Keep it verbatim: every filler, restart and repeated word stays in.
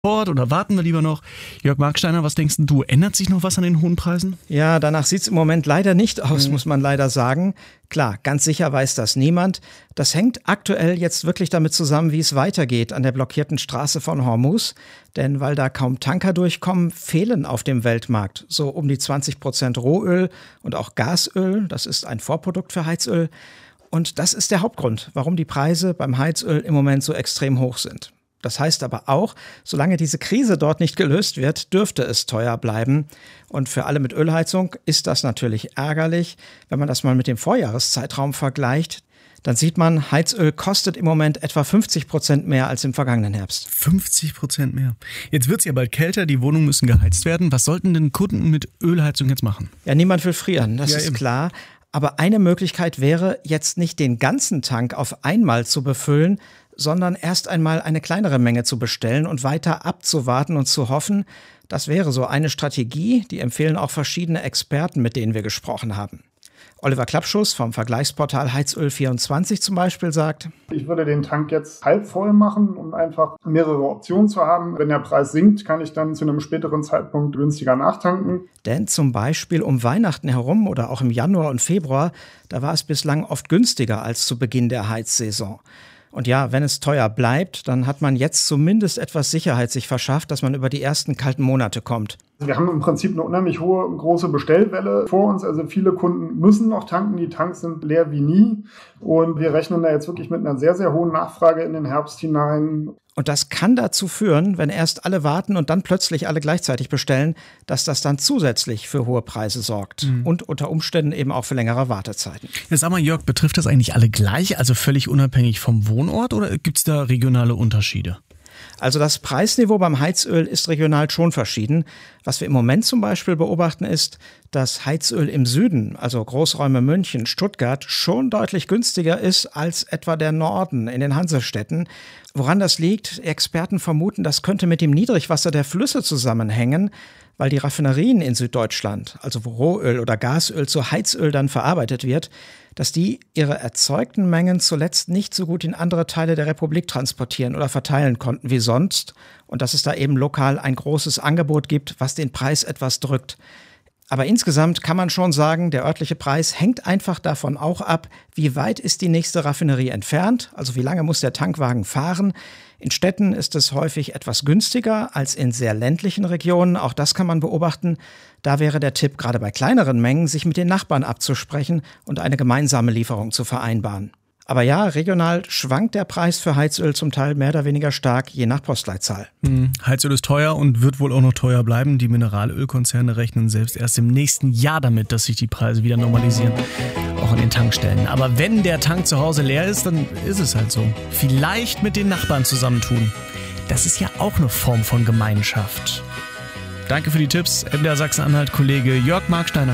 Oder warten wir lieber noch? Jörg Marksteiner, was denkst du? Ändert sich noch was an den hohen Preisen? Ja, danach sieht es im Moment leider nicht aus, mhm. muss man leider sagen. Klar, ganz sicher weiß das niemand. Das hängt aktuell jetzt wirklich damit zusammen, wie es weitergeht an der blockierten Straße von Hormuz. Denn weil da kaum Tanker durchkommen, fehlen auf dem Weltmarkt so um die zwanzig Prozent Rohöl und auch Gasöl. Das ist ein Vorprodukt für Heizöl. Und das ist der Hauptgrund, warum die Preise beim Heizöl im Moment so extrem hoch sind. Das heißt aber auch, solange diese Krise dort nicht gelöst wird, dürfte es teuer bleiben. Und für alle mit Ölheizung ist das natürlich ärgerlich. Wenn man das mal mit dem Vorjahreszeitraum vergleicht, dann sieht man, Heizöl kostet im Moment etwa fünfzig Prozent mehr als im vergangenen Herbst. fünfzig Prozent mehr. Jetzt wird es ja bald kälter, die Wohnungen müssen geheizt werden. Was sollten denn Kunden mit Ölheizung jetzt machen? Ja, niemand will frieren, das ja, ist eben. klar. Aber eine Möglichkeit wäre, jetzt nicht den ganzen Tank auf einmal zu befüllen, sondern erst einmal eine kleinere Menge zu bestellen und weiter abzuwarten und zu hoffen. Das wäre so eine Strategie, die empfehlen auch verschiedene Experten, mit denen wir gesprochen haben. Oliver Klappschuss vom Vergleichsportal Heizöl vierundzwanzig zum Beispiel sagt: Ich würde den Tank jetzt halb voll machen, um einfach mehrere Optionen zu haben. Wenn der Preis sinkt, kann ich dann zu einem späteren Zeitpunkt günstiger nachtanken. Denn zum Beispiel um Weihnachten herum oder auch im Januar und Februar, da war es bislang oft günstiger als zu Beginn der Heizsaison. Und ja, wenn es teuer bleibt, dann hat man jetzt zumindest etwas Sicherheit sich verschafft, dass man über die ersten kalten Monate kommt. Wir haben im Prinzip eine unheimlich hohe, große Bestellwelle vor uns. Also viele Kunden müssen noch tanken. Die Tanks sind leer wie nie. Und wir rechnen da jetzt wirklich mit einer sehr, sehr hohen Nachfrage in den Herbst hinein. Und das kann dazu führen, wenn erst alle warten und dann plötzlich alle gleichzeitig bestellen, dass das dann zusätzlich für hohe Preise sorgt. Mhm. Und unter Umständen eben auch für längere Wartezeiten. Ja, sag mal, Jörg, betrifft das eigentlich alle gleich, also völlig unabhängig vom Wohnort, oder gibt es da regionale Unterschiede? Also das Preisniveau beim Heizöl ist regional schon verschieden. Was wir im Moment zum Beispiel beobachten ist, dass Heizöl im Süden, also Großräume München, Stuttgart, schon deutlich günstiger ist als etwa der Norden in den Hansestädten. Woran das liegt? Experten vermuten, das könnte mit dem Niedrigwasser der Flüsse zusammenhängen, weil die Raffinerien in Süddeutschland, also wo Rohöl oder Gasöl zu Heizöl dann verarbeitet wird, dass die ihre erzeugten Mengen zuletzt nicht so gut in andere Teile der Republik transportieren oder verteilen konnten wie sonst und dass es da eben lokal ein großes Angebot gibt, was den Preis etwas drückt. Aber insgesamt kann man schon sagen, der örtliche Preis hängt einfach davon auch ab, wie weit ist die nächste Raffinerie entfernt, also wie lange muss der Tankwagen fahren. In Städten ist es häufig etwas günstiger als in sehr ländlichen Regionen, auch das kann man beobachten. Da wäre der Tipp, gerade bei kleineren Mengen, sich mit den Nachbarn abzusprechen und eine gemeinsame Lieferung zu vereinbaren. Aber ja, regional schwankt der Preis für Heizöl zum Teil mehr oder weniger stark, je nach Postleitzahl. Mhm. Heizöl ist teuer und wird wohl auch noch teuer bleiben. Die Mineralölkonzerne rechnen selbst erst im nächsten Jahr damit, dass sich die Preise wieder normalisieren, auch an den Tankstellen. Aber wenn der Tank zu Hause leer ist, dann ist es halt so. Vielleicht mit den Nachbarn zusammentun. Das ist ja auch eine Form von Gemeinschaft. Danke für die Tipps, M D R Sachsen-Anhalt-Kollege Jörg Marksteiner.